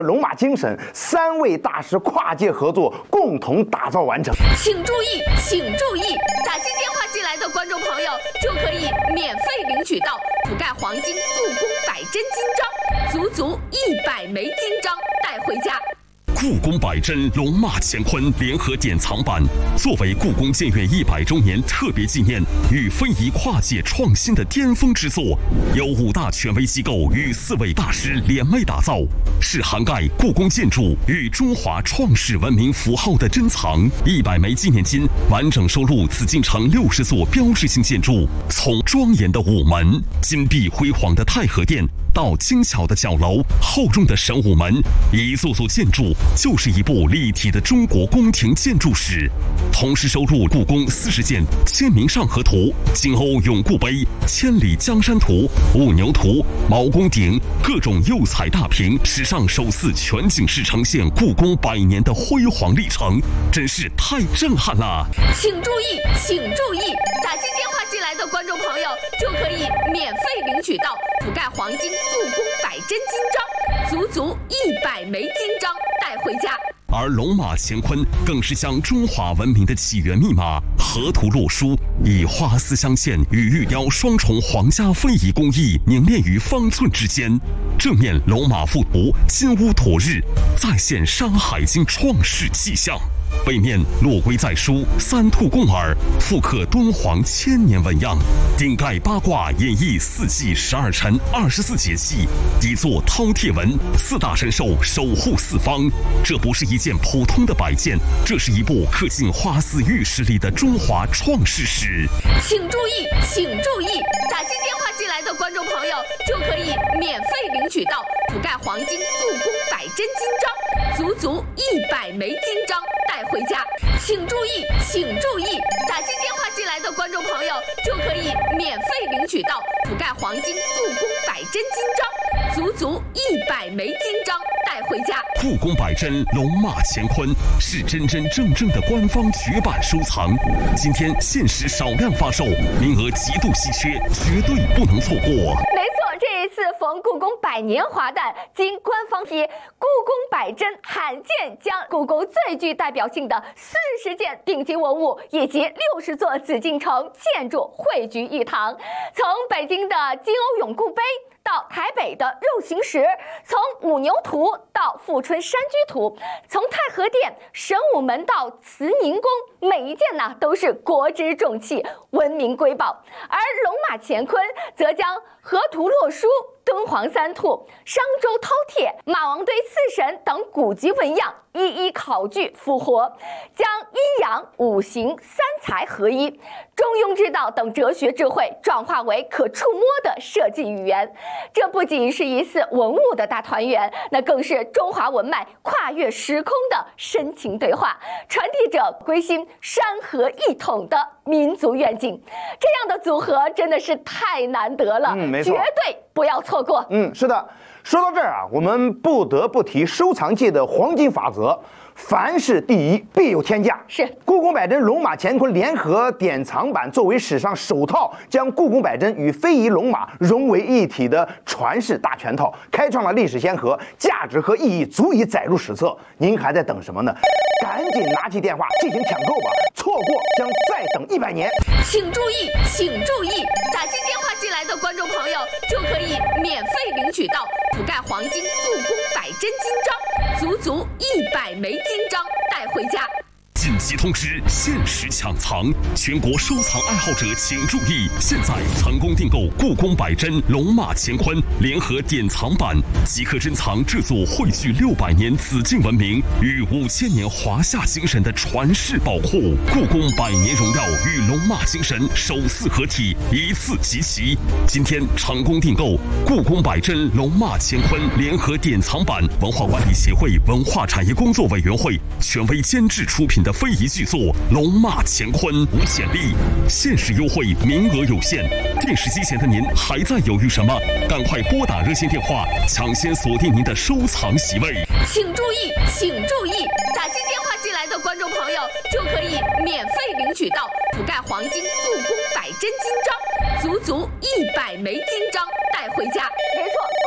龙马精神，3位大师跨界合作，共同打造完成。 请注意，请注意，打进电话进来的观众朋友就可以免费领取到覆盖黄金故宫100针金章，足足100枚金章带回家。 故宫100针龙马乾坤联合典藏版，作为故宫建院100周年特别纪念与非遗跨界创新的巅峰之作，由5大权威机构与4位大师联袂打造，是涵盖故宫建筑与中华创世文明符号的珍藏。100枚纪念金完整收录紫禁城60座标志性建筑，从庄严的午门、金碧辉煌的太和殿，到精巧的角楼、厚重的神武门，一座座建筑就是一部立体的中国宫廷建筑史。同时收录故宫40件签名上河图、金瓯永固碑、千里江山图、兀牛图、毛公鼎各种釉彩大屏，史上首次全景式呈现故宫100年的辉煌历程，真是太震撼了！ 请注意，请注意，打进电话进来的观众朋友就可以免费领取到覆盖黄金故宫100针金章，足足100枚金章带回家。 而龙马乾坤更是将中华文明的起源密码河图洛书，以花丝镶嵌与玉雕双重皇家非遗工艺凝练于方寸之间。正面龙马附图金乌驮日，再现《山海经》创世迹象；背面落龟在书，三兔共耳，复刻敦煌1000年纹样；顶盖八卦演绎4季12辰24节气，底座饕餮纹，4大神兽守护四方。这不是一件普通的摆件，这是一部刻进花丝玉石里的中华创世史。 请注意，请注意，打进电话进来的观众朋友就可以免费领取到覆盖黄金故宫100针金章，足足100枚金章带回家。请注意，请注意，打进电话进来的观众朋友就可以免费领取到覆盖黄金故宫100针金章，足足100枚金章带回家。 故宫100针龙马乾坤是真真正正的官方绝版收藏，今天限时少量发售，名额极度稀缺，绝对不能错过。 没错，这一次逢故宫100年华诞，经官方批，故宫100针罕见将故宫最具代表性的40件顶级文物以及60座紫禁城建筑汇聚一堂，从北京的金瓯永固碑到台北的肉形石，从兀牛图到富春山居图，从太和殿、神武门到慈宁宫，每一件呢都是国之重器，文明瑰宝。而龙马乾坤则将河图洛书、敦煌三兔、商周饕餮、马王堆4神等古籍纹样一一考据复活，将阴阳、五行、三才合一、中庸之道等哲学智慧转化为可触摸的设计语言。这不仅是一次文物的大团圆，那更是中华文脉跨越时空的深情对话，传递着归心山河一统的民族愿景。这样的组合真的是太难得了， 没错， 绝对不要错过。 是的。说到这儿啊，我们不得不提收藏界的黄金法则：凡事第一，必有天价。 是故宫100针龙马乾坤联合典藏版作为史上首套将故宫100针与非遗龙马融为一体的传世大全套，开创了历史先河，价值和意义足以载入史册。您还在等什么呢？赶紧拿起电话进行抢购吧，错过将再等100年。 请注意，请注意，打进电话进来的观众朋友就可以免费领取到覆盖黄金故宫100针金章，足足100枚金章带回家。 紧急通知：限时抢藏，全国收藏爱好者请注意！现在成功订购故宫100针龙马乾坤联合典藏版，即可珍藏这座汇聚600年紫禁文明与5000年华夏精神的传世宝库。故宫100年荣耀与龙马精神首次合体，一次集齐。今天成功订购故宫100针龙马乾坤联合典藏版，文化管理协会文化产业工作委员会权威监制出品的非遗巨作《龙马乾坤》无潜力，限时优惠，名额有限。电视机前的您还在犹豫什么？赶快拨打热线电话，抢先锁定您的收藏席位。 请注意，请注意，打进电话进来的观众朋友就可以免费领取到覆盖黄金故宫100针金章，足足100枚金章带回家。 没错，故宫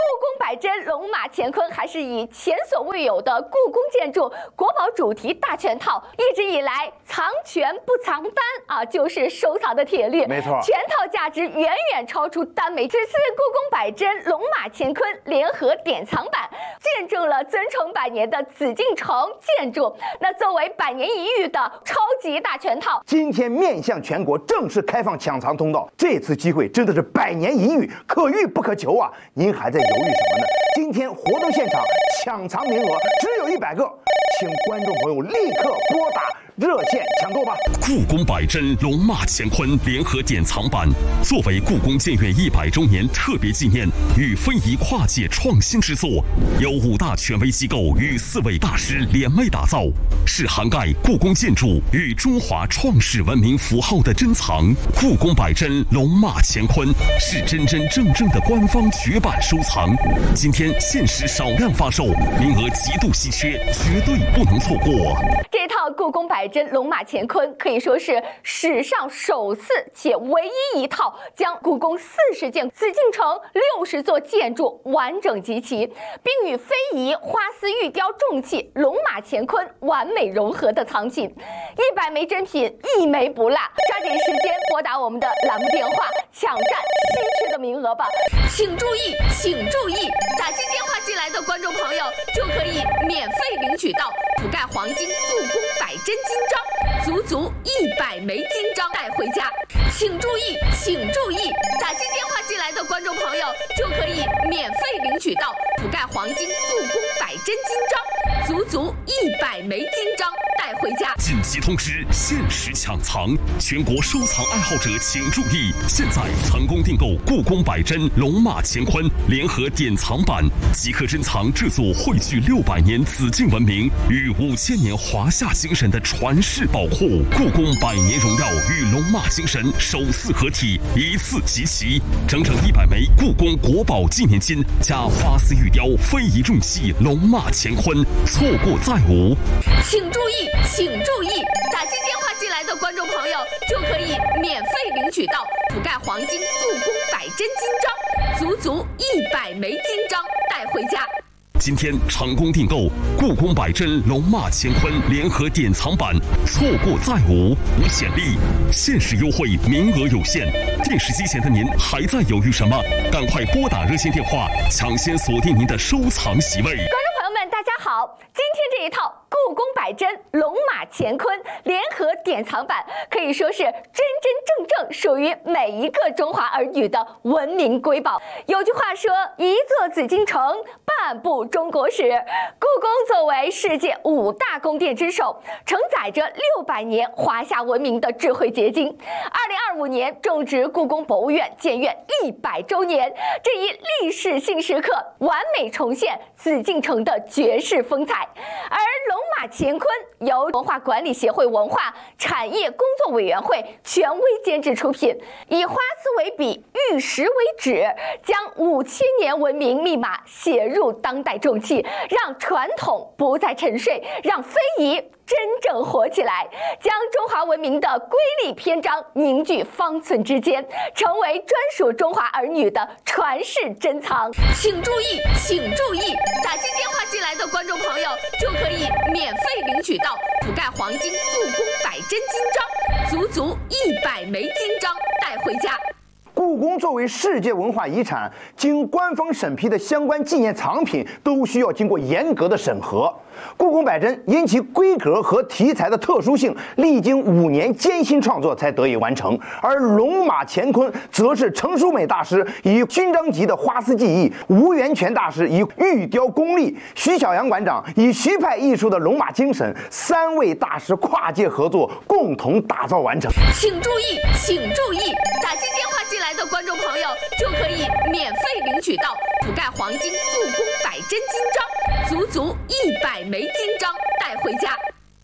百针龙马乾坤还是以前所未有的故宫建筑国宝主题大全套，一直以来藏全不藏单啊，就是收藏的铁律。 没错， 全套价值远远超出单枚。此次故宫百针龙马乾坤联合典藏版，见证了尊崇100年的紫禁城建筑。那作为100年一遇的超级大全套， 今天面向全国正式开放抢藏通道，这次机会真的是100年一遇，可遇不可求啊！您还在犹豫什么呢？今天活动现场抢藏名额只有100个，请观众朋友立刻拨打热线抢购吧！ 故宫百针龙马乾坤联合典藏版，作为故宫建院100周年特别纪念与非遗跨界创新之作，由5大权威机构与4位大师联袂打造，是涵盖故宫建筑与中华创世文明符号的珍藏。故宫百针龙马乾坤是真真正正的官方绝版收藏，今天限时少量发售，名额极度稀缺，绝对不能错过。 这套故宫百针龙马乾坤可以说是史上首次且唯一一套将故宫40件、紫禁城60座建筑完整集齐，并与非遗、花丝、玉雕、重器、龙马乾坤完美融合的藏品。100枚珍品，一枚不落，抓紧时间拨打我们的栏目电话，抢占稀缺的名额吧！ 请注意，请注意，打进电话进来的观众朋友就可以免费领取到覆盖黄金故宫百针金章，足足100枚金章带回家。请注意，请注意，打进电话进来的观众朋友就可以免费领取到覆盖黄金故宫百针金章，足足100枚金章带回家。 紧急通知，限时抢藏，全国收藏爱好者请注意！现在成功订购故宫百针龙马乾坤联合典藏版，即可珍藏这座汇聚600年紫禁文明与5000年华夏精神的传世宝库。故宫100年荣耀与龙马精神首次合体，一次集齐，整整100枚故宫国宝纪念金加花丝玉雕非遗重器龙马乾坤，错过再无。 请注意，请注意，打进电话进来的观众朋友就可以免费领取到覆盖黄金故宫百针金章，足足100枚金章带回家。 今天成功订购故宫百针龙马乾坤联合典藏版，错过再无，无潜力，限时优惠，名额有限。电视机前的您还在犹豫什么？赶快拨打热线电话，抢先锁定您的收藏席位。 观众朋友们，大家好，今天这一套故宫百针龙马乾坤联合典藏版可以说是真真正正属于每一个中华儿女的文明瑰宝。有句话说，一座紫禁城，半部中国史。故宫作为世界5大宫殿之首，承载着600年华夏文明的智慧结晶。2025年正值故宫博物院建院100周年，这一历史性时刻完美重现紫禁城的绝世风采。而龙马乾坤由文化管理协会文化产业工作委员会权威监制出品，以花丝为笔，玉石为纸，将5000年文明密码写入当代重器，让传统不再沉睡，让非遗真正活起来，将中华文明的瑰丽篇章凝聚方寸之间，成为专属中华儿女的传世珍藏。 请注意，请注意，打进电话进来的观众朋友就可以免费领取到覆盖黄金故宫百针金章，足足100枚金章带回家。 故宫作为世界文化遗产，经官方审批的相关纪念藏品都需要经过严格的审核。故宫百针因其规格和题材的特殊性，历经5年艰辛创作才得以完成。而龙马乾坤则是程淑美大师以勋章级的花丝技艺，吴元泉大师以玉雕功力，徐小阳馆长以徐派艺术的龙马精神，3位大师跨界合作，共同打造完成。 请注意，请注意，打进电话进来的观众朋友就可以免费领取到覆盖黄金故宫百针金章，足足100枚金章带回家。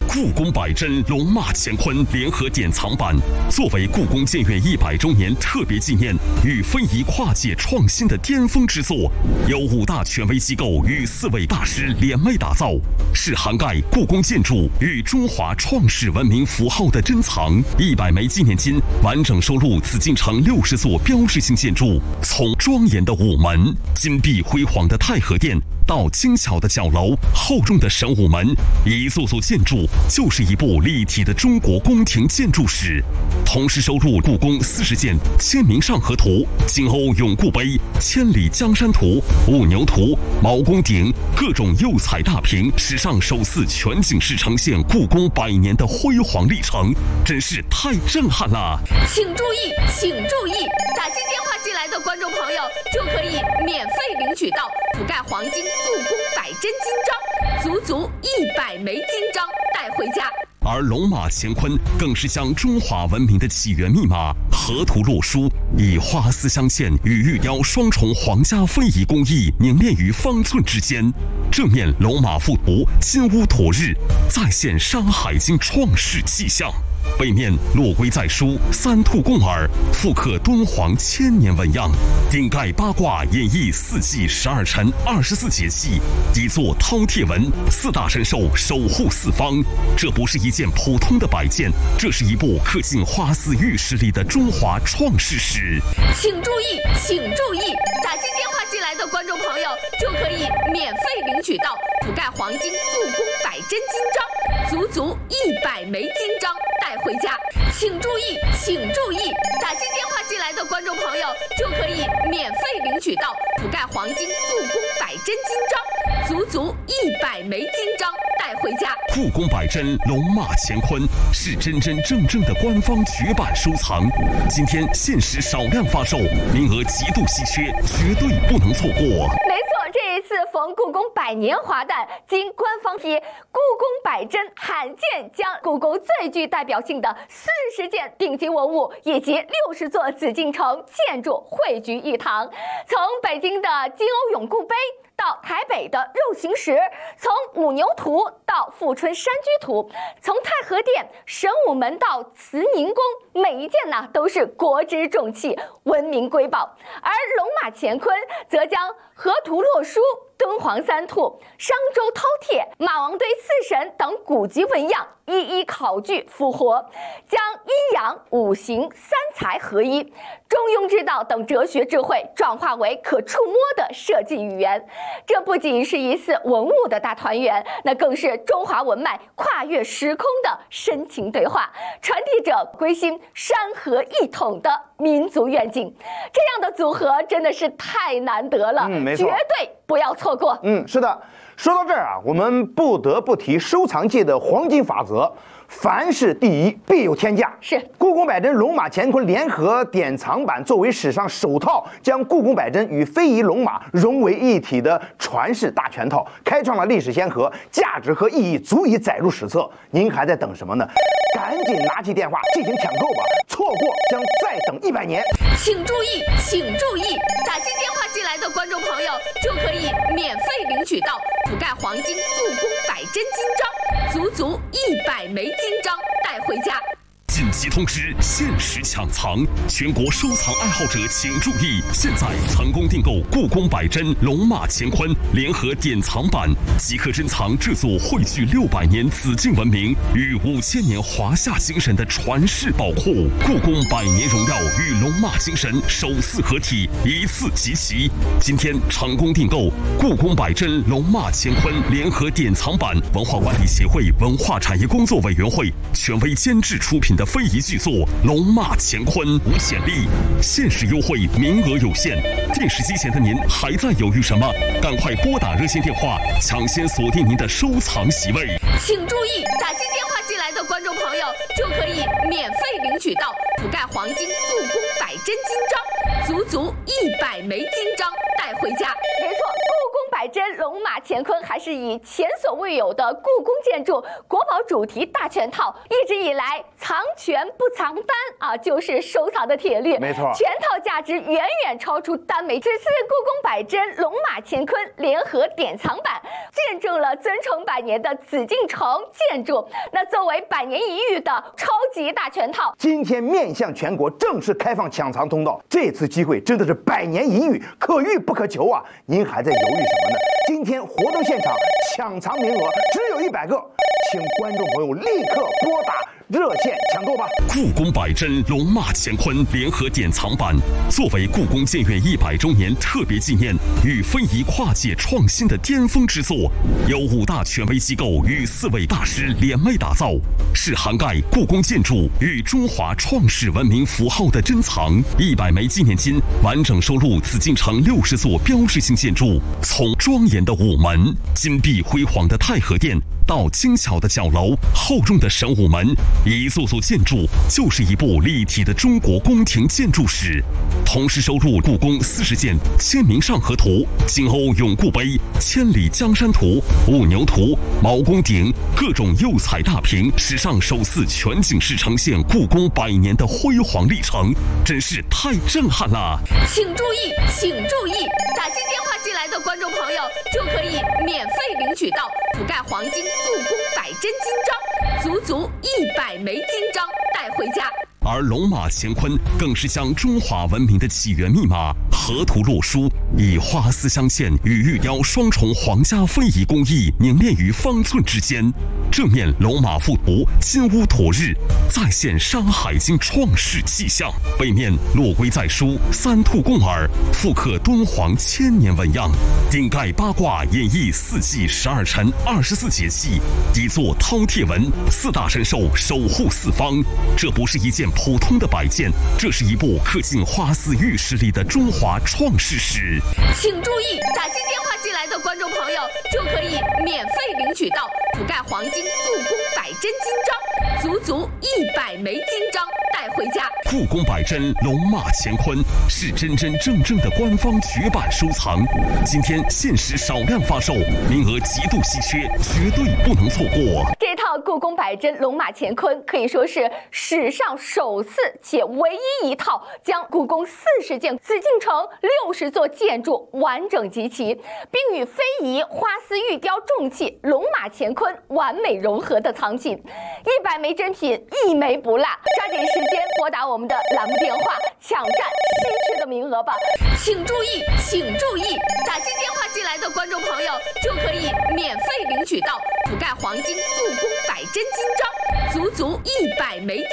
故宫百珍龙马乾坤联合典藏版，作为故宫建院100周年特别纪念与非遗跨界创新的巅峰之作，由5大权威机构与4位大师联袂打造，是涵盖故宫建筑与中华创世文明符号的珍藏。100枚纪念金完整收录紫禁城60座标志性建筑，从庄严的午门、金碧辉煌的太和殿到精巧的角楼、厚重的神武门，一座座建筑就是一部立体的中国宫廷建筑史。同时收录故宫40件签名上河图、金瓯永固碑、千里江山图、五牛图、毛公鼎各种釉彩大屏，史上首次全景式呈现故宫100年的辉煌历程，真是太震撼了！ 请注意，请注意，打进电话进来的观众朋友就可以免费领取到覆盖黄金故宫100珍金章，足足100枚金章带回家。 而龙马乾坤更是将中华文明的起源密码河图洛书，以花丝镶嵌与玉雕双重皇家非遗工艺凝练于方寸之间。正面龙马附图金乌妥日，再现《山海经》创世气象。背面落龟在书，三兔共耳，复刻敦煌1000年纹样。顶盖八卦演绎4季12辰24节气，底座饕餮纹，4大神兽守护四方。这不是一件普通的摆件，这是一部刻进花丝玉石里的中华创世史。 请注意，请注意，打进电话进来的观众朋友就可以免费领取到覆盖黄金故宫100珍金章，足足100枚金章带回家。请注意，请注意，打进电话进来的观众朋友就可以免费领取到覆盖黄金故宫100珍金章，足足100枚金章带回家。 故宫100珍龙马乾坤是真真正正的官方绝版收藏，今天限时少量发售，名额极度稀缺，绝对不能错过。 没错，这一次逢故宫100年华诞，经官方批，故宫100珍罕见将故宫最具代表性的40件顶级文物以及60座紫禁城建筑汇聚一堂，从北京的金瓯永固碑到台北的肉形石，从五牛图到富春山居图，从太和殿、神武门到慈宁宫，每一件呢都是国之重器、文明瑰宝。而龙马乾坤则将河图洛书、敦煌三兔、商周饕餮、马王堆4神等古籍纹样一一考据复活，将阴阳、五行、3才合一、中庸之道等哲学智慧转化为可触摸的设计语言。这不仅是一次文物的大团圆，那更是中华文脉跨越时空的深情对话，传递着归心山河一统的民族愿景。这样的组合真的是太难得了， 没错， 绝对不要错过。 是的。说到这儿啊，我们不得不提收藏界的黄金法则：凡事第一，必有天价。 是故宫100珍龙马乾坤联合典藏版作为史上首套将故宫100珍与非遗龙马融为一体的传世大全套，开创了历史先河，价值和意义足以载入史册。您还在等什么呢？赶紧拿起电话进行抢购吧，错过将再等100年。 请注意，请注意，打进电话进来的观众朋友就可以免费领取到覆盖黄金故宫100珍金章，足足100枚金章带回家。 紧急通知，限时抢藏，全国收藏爱好者请注意！现在成功订购故宫100珍龙马乾坤联合典藏版，即可珍藏这座汇聚600年紫禁文明与5000年华夏精神的传世宝库。故宫100年荣耀与龙马精神首次合体，一次集齐。今天成功订购故宫100珍龙马乾坤联合典藏版，文化管理协会文化产业工作委员会权威监制出品的非遗巨作《龙马乾坤》无潜力，限时优惠，名额有限。电视机前的您还在犹豫什么？赶快拨打热线电话，抢先锁定您的收藏席位。 请注意，打进电话进来的观众朋友就可以免费领取到覆盖黄金故宫100珍金章，足足100枚金章带回家。 没错，故宫百针龙马乾坤还是以前所未有的故宫建筑国宝主题大全套，一直以来藏权不藏单啊，就是收藏的铁律。 没错， 全套价值远远超出单枚。此次故宫百针龙马乾坤联合典藏版，见证了尊崇100年的紫禁城建筑。那作为100年一遇的超级大全套， 今天面向全国正式开放抢藏通道，这次机会真的是100年一遇，可遇不可求啊！您还在犹豫什么呢？今天活动现场抢藏名额只有100个，请观众朋友立刻拨打热线抢购吧！ 故宫百针龙马乾坤联合典藏版，作为故宫建院100周年特别纪念与非遗跨界创新的巅峰之作，由5大权威机构与4位大师联袂打造，是涵盖故宫建筑与中华创世文明符号的珍藏。100枚纪念金完整收录紫禁城60座标志性建筑，从庄严的午门、金碧辉煌的太和殿到精巧的角楼、厚重的神武门，一座座建筑就是一部立体的中国宫廷建筑史。同时收录故宫40件签名上河图、金瓯永固碑、千里江山图、五牛图、毛公鼎各种釉彩大屏，史上首次全景式呈现故宫100年的辉煌历程，真是太震撼了！ 请注意，请注意，打进电话进来的观众朋友就可以免费领取到覆盖黄金故宫100针金章，足足100枚金章带回家。 而龙马乾坤更是将中华文明的起源密码河图洛书，以花丝镶嵌与玉雕双重皇家非遗工艺凝练于方寸之间。正面龙马附图金乌妥日，再现《山海经》创世气象；背面落龟在书3兔共耳，复刻敦煌1000年纹样。顶盖八卦演绎4季12辰24节气，底座饕餮纹4大神兽守护四方。这不是一件普通的摆件，这是一部刻进花丝玉石里的中华创世史。 请注意，打进电话进来的观众朋友就可以免费领取到覆盖黄金故宫100针金章，足足100枚金章带回家。 故宫100针龙马乾坤是真真正正的官方绝版收藏，今天限时少量发售，名额极度稀缺，绝对不能错过。 这套故宫100针龙马乾坤可以说是史上首次且唯一一套将故宫40件、紫禁城60座建筑完整集齐，并与非遗、花丝玉雕重器龙马乾坤完美融合的藏品。100枚珍品1枚不落，抓紧时间拨打我们的栏目电话，抢占稀缺的名额吧！ 请注意，请注意，打进电话进来的观众朋友就可以免费领取到覆盖黄金故宫100针金章，足足100枚。